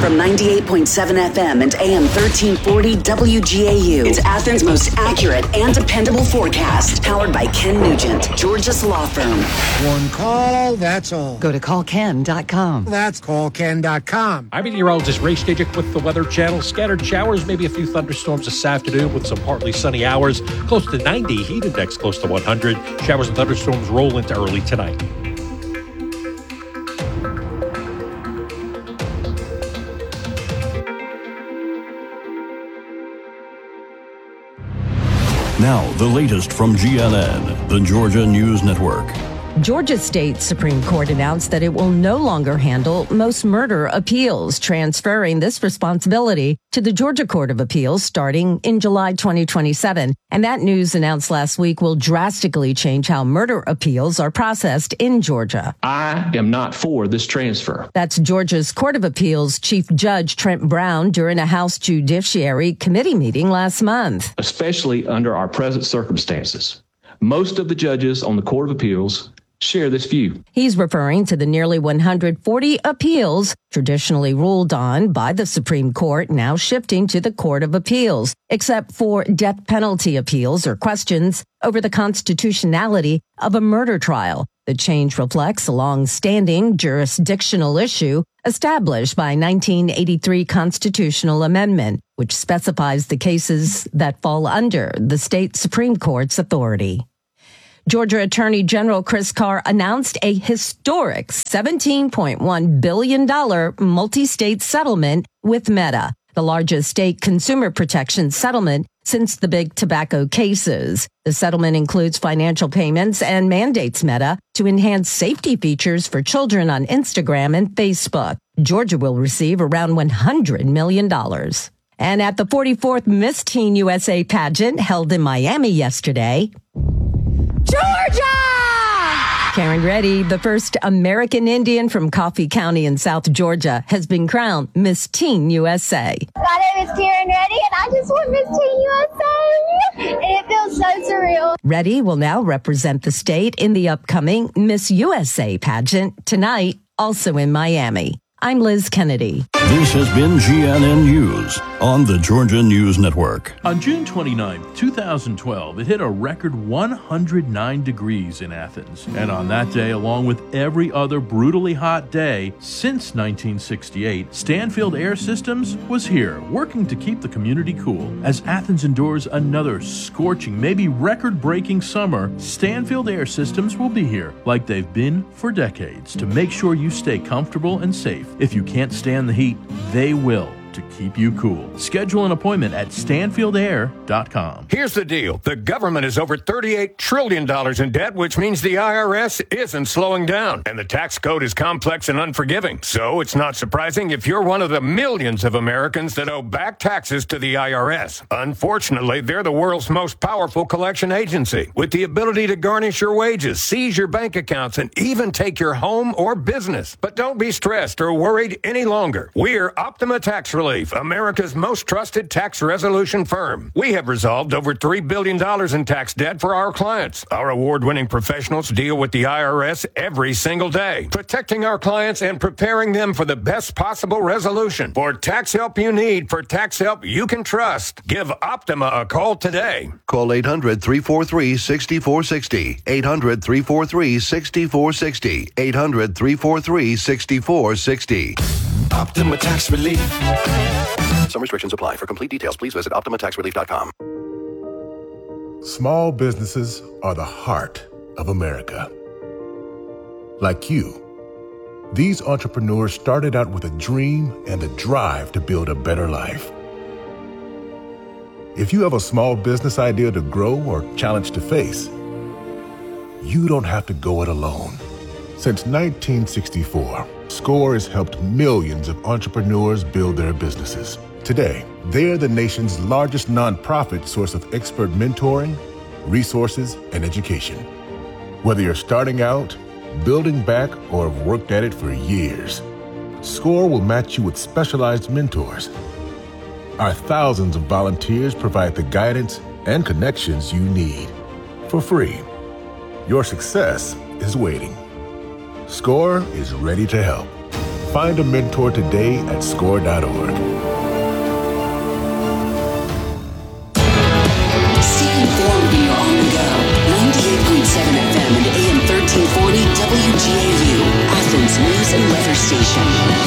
From 98.7 FM and AM 1340 WGAU. It's Athens' most accurate and dependable forecast. Powered by Ken Nugent, Georgia's law firm. One call, that's all. Go to callken.com. That's callken.com. I'm 8-year-old Ray Stajic with the Weather Channel. Scattered showers, maybe a few thunderstorms this afternoon with some partly sunny hours. Close to 90, heat index close to 100. Showers and thunderstorms roll into early tonight. Now, the latest from GNN, the Georgia News Network. Georgia State Supreme Court announced that it will no longer handle most murder appeals, transferring this responsibility to the Georgia Court of Appeals starting in July 2027. And that news announced last week will drastically change how murder appeals are processed in Georgia. I am not for this transfer. That's Georgia's Court of Appeals Chief Judge Trent Brown during a House Judiciary Committee meeting last month. Especially under our present circumstances. Most of the judges on the Court of Appeals share this view. He's referring to the nearly 140 appeals traditionally ruled on by the Supreme Court now shifting to the Court of Appeals, except for death penalty appeals or questions over the constitutionality of a murder trial. The change reflects a long-standing jurisdictional issue established by 1983 constitutional amendment, which specifies the cases that fall under the state Supreme Court's authority. Georgia Attorney General Chris Carr announced a historic $17.1 billion multi-state settlement with Meta, the largest state consumer protection settlement since the big tobacco cases. The settlement includes financial payments and mandates Meta to enhance safety features for children on Instagram and Facebook. Georgia will receive around $100 million. And at the 44th Miss Teen USA pageant held in Miami yesterday, Georgia! Karen Reddy, the first American Indian from Coffee County in South Georgia, has been crowned Miss Teen USA. My name is Karen Reddy, and I just want Miss Teen USA, and it feels so surreal. Reddy will now represent the state in the upcoming Miss USA pageant tonight, also in Miami. I'm Liz Kennedy. This has been GNN News on the Georgia News Network. On June 29, 2012, it hit a record 109 degrees in Athens. And on that day, along with every other brutally hot day since 1968, Stanfield Air Systems was here, working to keep the community cool. As Athens endures another scorching, maybe record-breaking summer, Stanfield Air Systems will be here, like they've been for decades, to make sure you stay comfortable and safe. If you can't stand the heat, they will, to keep you cool. Schedule an appointment at StanfieldAir.com. Here's the deal. The government is over $38 trillion in debt, which means the IRS isn't slowing down. And the tax code is complex and unforgiving. So it's not surprising if you're one of the millions of Americans that owe back taxes to the IRS. Unfortunately, they're the world's most powerful collection agency, with the ability to garnish your wages, seize your bank accounts, and even take your home or business. But don't be stressed or worried any longer. We're Optima Tax Relief, America's most trusted tax resolution firm. We have resolved over $3 billion in tax debt for our clients. Our award-winning professionals deal with the IRS every single day, protecting our clients and preparing them for the best possible resolution. For tax help you need, for tax help you can trust, give Optima a call today. Call 800-343-6460. 800-343-6460. 800-343-6460. Optima Tax Relief. Some restrictions apply. For complete details, please visit OptimaTaxRelief.com. Small businesses are the heart of America. Like you, these entrepreneurs started out with a dream and a drive to build a better life. If you have a small business idea to grow or challenge to face, you don't have to go it alone. Since 1964, SCORE has helped millions of entrepreneurs build their businesses. Today, they're the nation's largest nonprofit source of expert mentoring, resources, and education. Whether you're starting out, building back, or have worked at it for years, SCORE will match you with specialized mentors. Our thousands of volunteers provide the guidance and connections you need for free. Your success is waiting. SCORE is ready to help. Find a mentor today at score.org. Stay informed when you're on the go. 98.7 FM and AM 1340 WGAU, Athens News and Weather Station.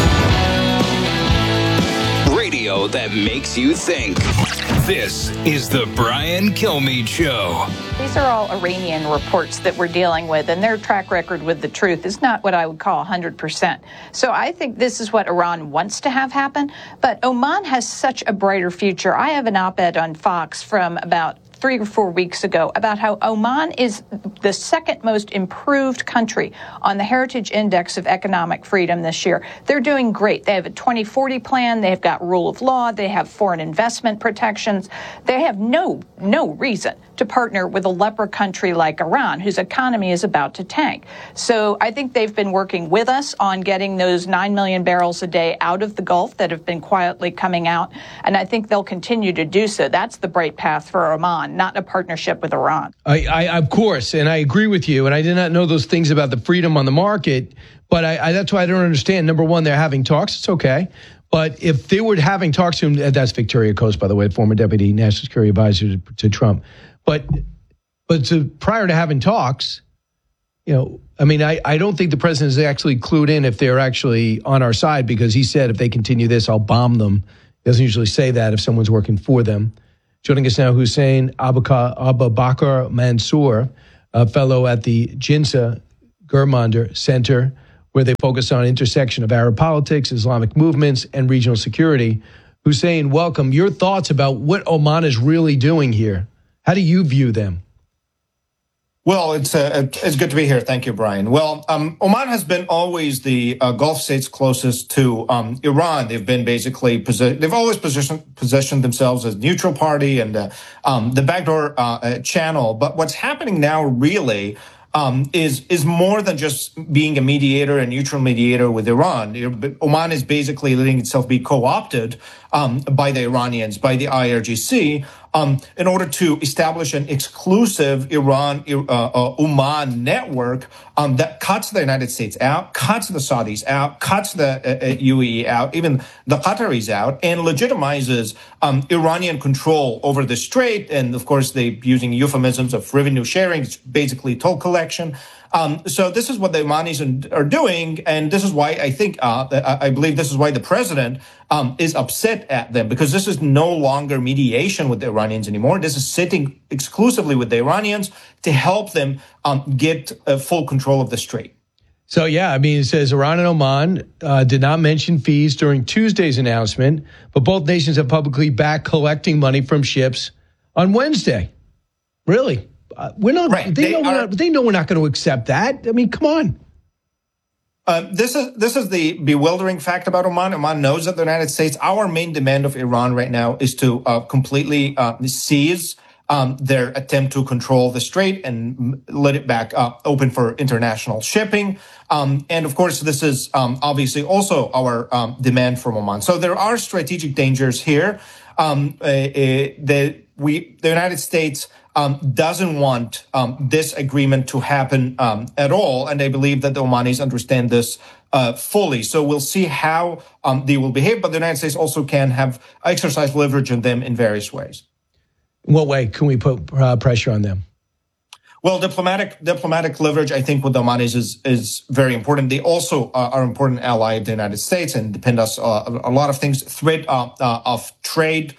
Radio that makes you think. This is the Brian Kilmeade Show. These are all Iranian reports that we're dealing with, and their track record with the truth is not what I would call 100%. So I think this is what Iran wants to have happen, but Oman has such a brighter future. I have an op-ed on Fox from about 3 or 4 weeks ago about how Oman is the second most improved country on the Heritage Index of Economic Freedom this year. They're doing great. They have a 2040 plan. They've got rule of law. They have foreign investment protections. They have no reason to partner with a leper country like Iran, whose economy is about to tank. So I think they've been working with us on getting those 9 million barrels a day out of the Gulf that have been quietly coming out, and I think they'll continue to do so. That's the bright path for Oman, not a partnership with Iran. I of course, and I agree with you, and I did not know those things about the freedom on the market, but I that's why I don't understand. Number one, they're having talks. It's okay. But if they were having talks to him, that's Victoria Coast, by the way, former deputy national security advisor to Trump. But prior to having talks, I don't think the president is actually clued in if they're actually on our side, because he said if they continue this, I'll bomb them. He doesn't usually say that if someone's working for them. Joining us now, Hussein Abubakar Mansour, a fellow at the Jinsa Gurmander Center, where they focus on intersection of Arab politics, Islamic movements, and regional security. Hussein, welcome. Your thoughts about what Oman is really doing here. How do you view them? Well, it's good to be here. Thank you, Brian. Well, Oman has been always the Gulf states closest to Iran. They've been basically they've always positioned themselves as neutral party and the backdoor channel. But what's happening now really is more than just being a mediator, a neutral mediator with Iran. Oman is basically letting itself be co-opted by the Iranians, by the IRGC, in order to establish an exclusive Iran-Oman network that cuts the United States out, cuts the Saudis out, cuts the UAE out, even the Qataris out, and legitimizes Iranian control over the strait. And of course, they're using euphemisms of revenue sharing, it's basically toll collection. So this is what the Omanis are doing, and this is why I think I believe this is why the president is upset at them, because this is no longer mediation with the Iranians anymore. This is sitting exclusively with the Iranians to help them get full control of the strait. So, yeah, I mean, it says Iran and Oman did not mention fees during Tuesday's announcement, but both nations have publicly backed collecting money from ships on Wednesday. Really? We're not. Right. They know we're not going to accept that. I mean, come on. This is the bewildering fact about Oman. Oman knows that the United States. Our main demand of Iran right now is to completely seize their attempt to control the strait and let it back open for international shipping. And of course, this is obviously also our demand from Oman. So there are strategic dangers here. The United States doesn't want this agreement to happen at all, and I believe that the Omanis understand this fully. So we'll see how they will behave, but the United States also can exercise leverage on them in various ways. In what way can we put pressure on them? Well, diplomatic leverage, I think, with the Omanis is very important. They also are an important ally of the United States and depend us on a lot of things, threat of trade,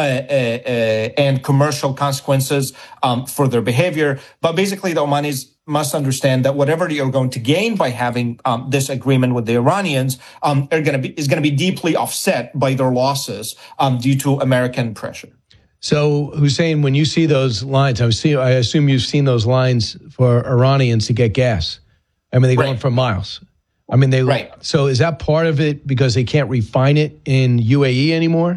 and commercial consequences for their behavior. But basically, the Omanis must understand that whatever you're going to gain by having this agreement with the Iranians is going to be deeply offset by their losses due to American pressure. So, Hussein, when you see those lines, I assume you've seen those lines for Iranians to get gas. I mean, they go on for miles. I mean, So is that part of it because they can't refine it in UAE anymore?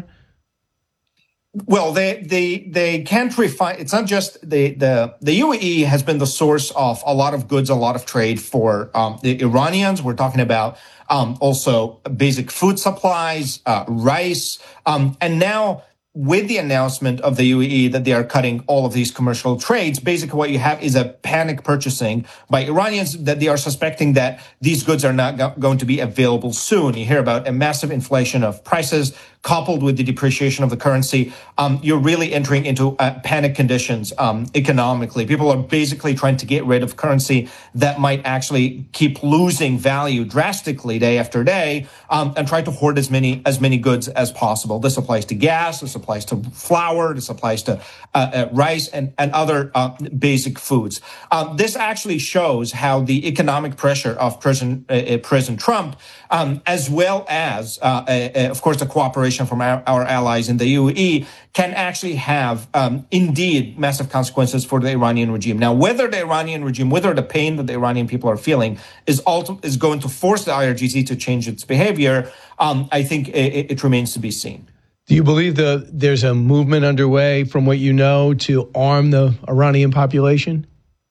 Well, they can't refine. It's not just the UAE has been the source of a lot of goods, a lot of trade for the Iranians. We're talking about also basic food supplies, rice, and now with the announcement of the UAE that they are cutting all of these commercial trades, basically what you have is a panic purchasing by Iranians that they are suspecting that these goods are not going to be available soon. You hear about a massive inflation of prices coupled with the depreciation of the currency. You're really entering into panic conditions economically. People are basically trying to get rid of currency that might actually keep losing value drastically day after day, and try to hoard as many goods as possible. This applies to gas, this applies to flour, this applies to rice and other basic foods. This actually shows how the economic pressure of President Trump, as well as, of course, the cooperation from our allies in the UAE, can actually have, indeed, massive consequences for the Iranian regime. Now, whether the Iranian regime, whether the pain that the Iranian people are feeling is going to force the IRGC to change its behavior, I think it remains to be seen. Do you believe there's a movement underway, from what you know, to arm the Iranian population?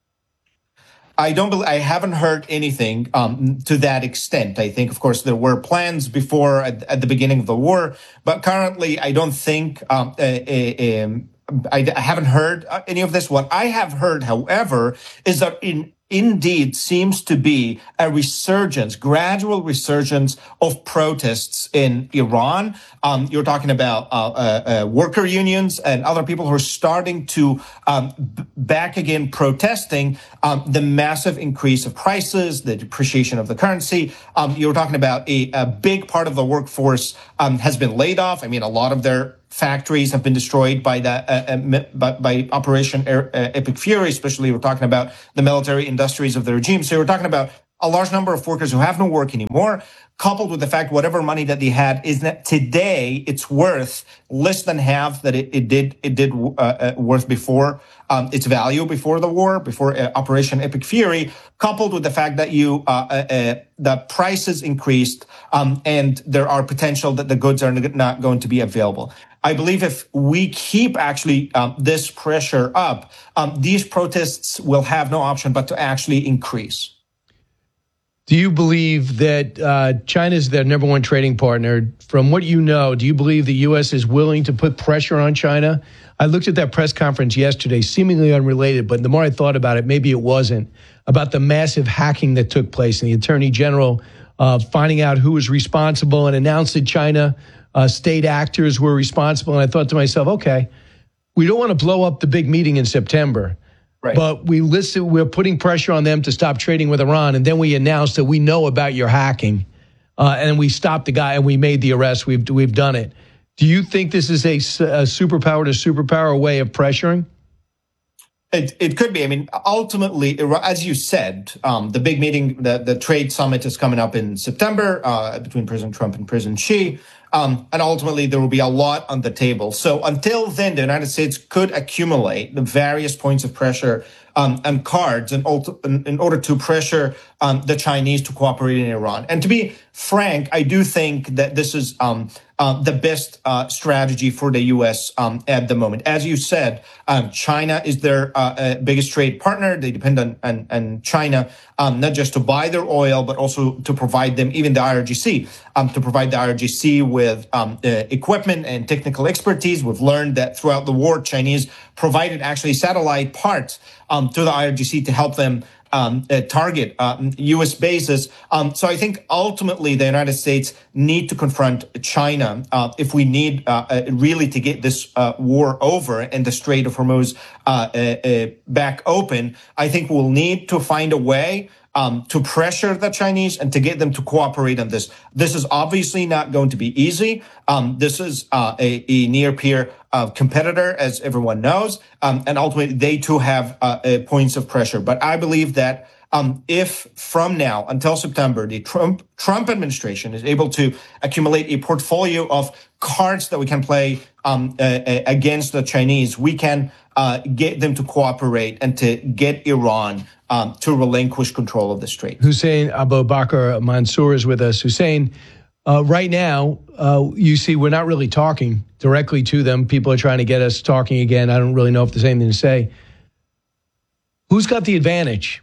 I haven't heard anything to that extent. I think, of course, there were plans before at the beginning of the war, but currently I don't think I haven't heard any of this. What I have heard, however, is that indeed seems to be a gradual resurgence of protests in Iran. You're talking about worker unions and other people who are starting to back again protesting the massive increase of prices, the depreciation of the currency. You're talking about a big part of the workforce has been laid off. I mean, a lot of their factories have been destroyed by by Operation Epic Fury, especially we're talking about the military industries of the regime. So we're talking about a large number of workers who have no work anymore, coupled with the fact whatever money that they had is that today it's worth less than half that it did worth before its value before the war, before Operation Epic Fury, coupled with the fact that the prices increased and there are potential that the goods are not going to be available. I believe if we keep actually this pressure up, these protests will have no option but to actually increase. Do you believe that China is their number one trading partner? From what you know, do you believe the U.S. is willing to put pressure on China? I looked at that press conference yesterday, seemingly unrelated, but the more I thought about it, maybe it wasn't, about the massive hacking that took place and the Attorney General finding out who was responsible and announced that China state actors were responsible. And I thought to myself, okay, we don't want to blow up the big meeting in September. Right. But we're putting pressure on them to stop trading with Iran, and then we announced that we know about your hacking, and we stopped the guy and we made the arrest. We've done it. Do you think this is a superpower to superpower way of pressuring? It could be. I mean, ultimately, as you said, the big meeting, the trade summit is coming up in September between President Trump and President Xi. And ultimately, there will be a lot on the table. So until then, the United States could accumulate the various points of pressure and cards in order to pressure the Chinese to cooperate in Iran. And to be frank, I do think that this is the best strategy for the U.S. At the moment. As you said, China is their biggest trade partner. They depend on China not just to buy their oil, but also to provide them, even the IRGC, to provide the IRGC with equipment and technical expertise. We've learned that throughout the war, Chinese provided actually satellite parts to the IRGC to help them target U.S. bases. So I think ultimately the United States need to confront China if we need really to get this war over and the Strait of Hormuz back open. I think we'll need to find a way to pressure the Chinese and to get them to cooperate on this. This is obviously not going to be easy. This is a near-peer competitor, as everyone knows, and ultimately they too have points of pressure. But I believe that if from now until September, the Trump administration is able to accumulate a portfolio of cards that we can play against the Chinese, we can get them to cooperate and to get Iran to relinquish control of the strait. Hussein Abu Bakr Mansour is with us. Hussein, right now, you see we're not really talking directly to them. People are trying to get us talking again. I don't really know if there's anything to say. Who's got the advantage?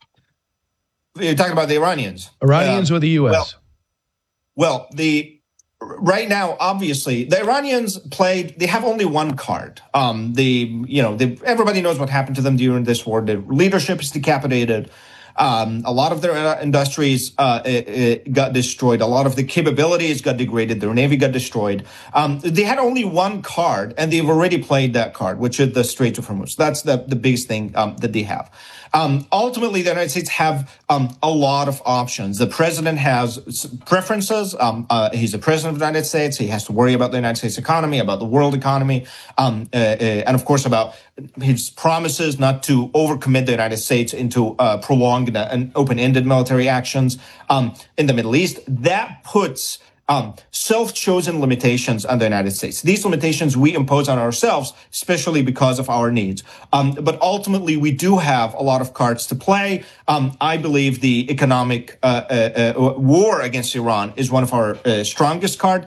You're talking about the Iranians. Iranians or the U.S.? Well, the right now, obviously, the Iranians they have only one card. Everybody knows what happened to them during this war. Their leadership is decapitated. A lot of their industries got destroyed. A lot of the capabilities got degraded. Their navy got destroyed. They had only one card, and they've already played that card, which is the Strait of Hormuz. That's the biggest thing that they have. Ultimately, the United States have a lot of options. The president has preferences. He's the president of the United States. He has to worry about the United States economy, about the world economy, and of course about his promises not to overcommit the United States into prolonged and open-ended military actions in the Middle East. That puts self-chosen limitations on the United States. These limitations we impose on ourselves, especially because of our needs. But ultimately, we do have a lot of cards to play. I believe the economic war against Iran is one of our strongest cards.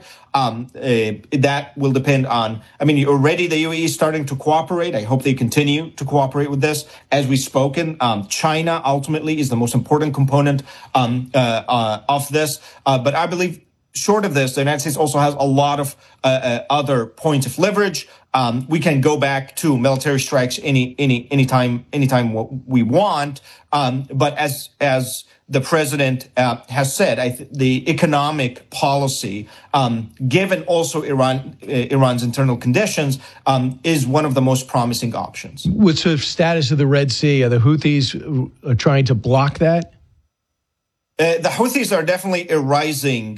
That will depend on, already the UAE is starting to cooperate. I hope they continue to cooperate with this. As we've spoken, China ultimately is the most important component of this. But I believe short of this, the United States also has a lot of other points of leverage. We can go back to military strikes anytime we want. But as the president has said, the economic policy, given also Iran's internal conditions, is one of the most promising options. What's the status of the Red Sea? Are the Houthis trying to block that? The Houthis are definitely arising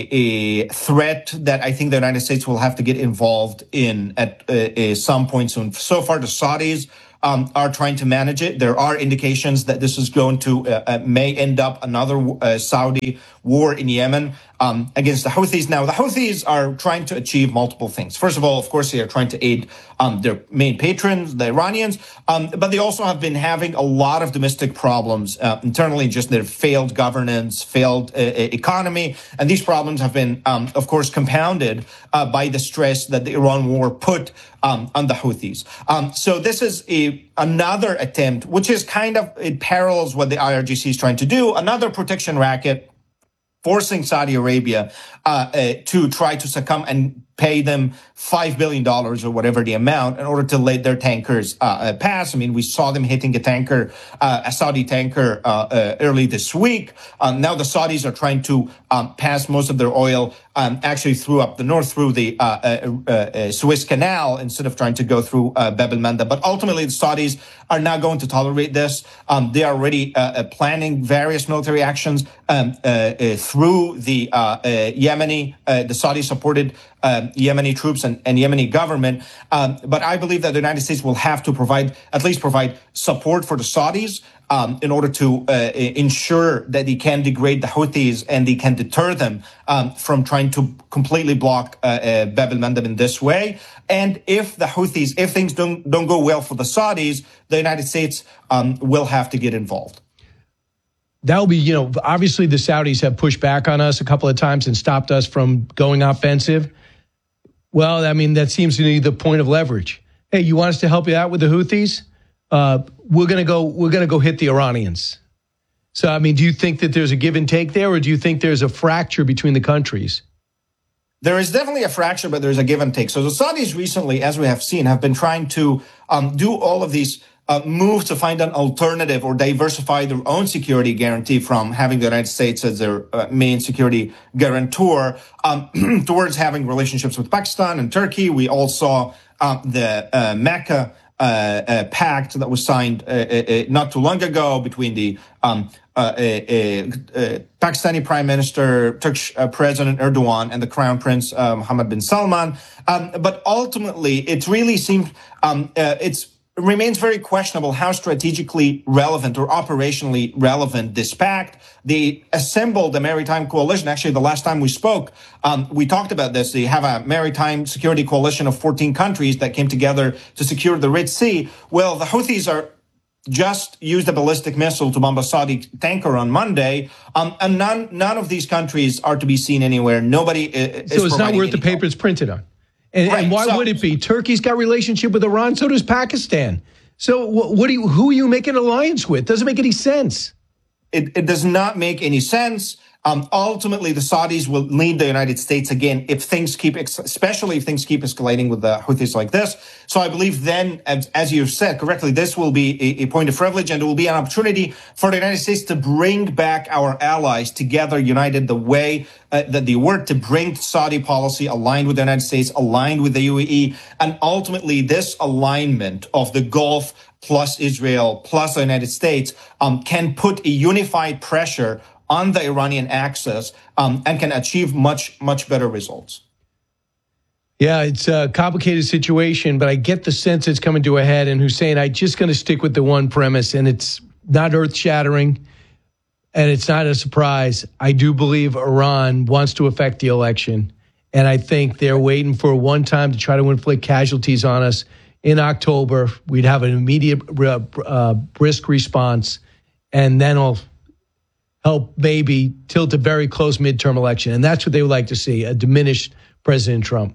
a threat that I think the United States will have to get involved in at some point soon. So far, the Saudis are trying to manage it. There are indications that this is going to may end up another Saudi war in Yemen against the Houthis. Now, the Houthis are trying to achieve multiple things. First of all, of course, they are trying to aid their main patrons, the Iranians, but they also have been having a lot of domestic problems internally, just their failed governance, failed economy. And these problems have been, of course, compounded by the stress that the Iran war put on the Houthis. So this is another attempt, which is it parallels what the IRGC is trying to do, another protection racket, forcing Saudi Arabia to try to succumb and pay them $5 billion or whatever the amount in order to let their tankers pass. We saw them hitting a Saudi tanker early this week. Now the Saudis are trying to pass most of their oil actually through up the north through the Suez Canal instead of trying to go through Bab el-Manda. But ultimately, the Saudis are not going to tolerate this. They are already planning various military actions through the Yemeni, the Saudi-supported Yemeni troops and Yemeni government. But I believe that the United States will have to provide support for the Saudis in order to ensure that they can degrade the Houthis and they can deter them from trying to completely block Bab el-Mandeb in this way. And if things don't go well for the Saudis, the United States will have to get involved. That'll be, obviously the Saudis have pushed back on us a couple of times and stopped us from going offensive. Well, that seems to be the point of leverage. Hey, you want us to help you out with the Houthis? We're gonna go hit the Iranians. So, do you think that there's a give and take there, or do you think there's a fracture between the countries? There is definitely a fracture, but there's a give and take. So the Saudis recently, as we have seen, have been trying to do all of these moves to find an alternative or diversify their own security guarantee from having the United States as their main security guarantor towards having relationships with Pakistan and Turkey. We all saw the Mecca pact that was signed not too long ago between the Pakistani Prime Minister, Turkish President Erdogan, and the Crown Prince Mohammed bin Salman. But ultimately, it really seems it remains very questionable how strategically relevant or operationally relevant this pact. They assembled a maritime coalition. Actually, the last time we spoke, we talked about this. They have a maritime security coalition of 14 countries that came together to secure the Red Sea. Well, the Houthis just used a ballistic missile to bomb a Saudi tanker on Monday, and none of these countries are to be seen anywhere. Nobody is. So it's not worth the paper it's printed on. And why would it be? Turkey's got a relationship with Iran, so does Pakistan. So who are you making an alliance with? Doesn't make any sense. It does not make any sense. Ultimately, the Saudis will need the United States again especially if things keep escalating with the Houthis like this. So I believe then, as you said correctly, this will be a point of privilege, and it will be an opportunity for the United States to bring back our allies together, united the way that they were, to bring Saudi policy aligned with the United States, aligned with the UAE, and ultimately this alignment of the Gulf plus Israel plus the United States can put a unified pressure on the Iranian axis and can achieve much, much better results. Yeah, it's a complicated situation, but I get the sense it's coming to a head. And Hussein, I'm just going to stick with the one premise, and it's not earth-shattering, and it's not a surprise. I do believe Iran wants to affect the election, and I think they're waiting for one time to try to inflict casualties on us. In October, we'd have an immediate brisk response, and then I'll help maybe tilt a very close midterm election. And that's what they would like to see, a diminished President Trump.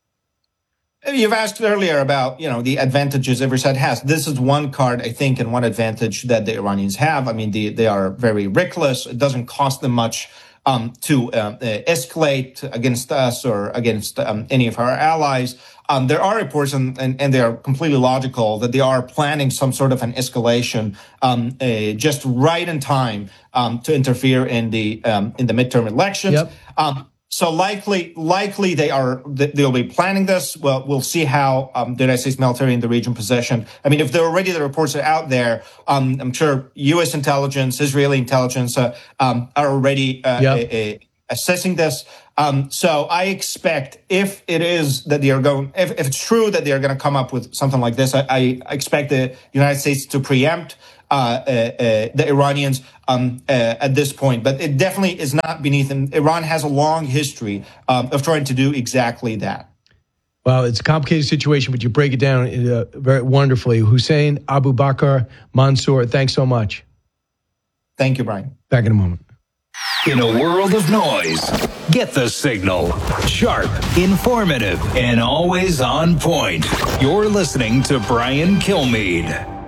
You've asked earlier about, the advantages every side has. This is one card, I think, and one advantage that the Iranians have. I mean, they are very reckless. It doesn't cost them much to escalate against us or against any of our allies. There are reports, and they are completely logical, that they are planning some sort of an escalation just right in time to interfere in the midterm elections. Yep. So likely they'll be planning this. Well, we'll see how the United States military in the region position. I mean, if the reports are out there, I'm sure U.S. intelligence, Israeli intelligence are already assessing this. So I expect if it's true that they are going to come up with something like this, I expect the United States to preempt the Iranians at this point. But it definitely is not beneath them. Iran has a long history of trying to do exactly that. Well, it's a complicated situation, but you break it down very wonderfully. Hussein Abu Bakr Mansour, thanks so much. Thank you, Brian. Back in a moment. In a world of noise, get the signal. Sharp, informative, and always on point. You're listening to Brian Kilmeade.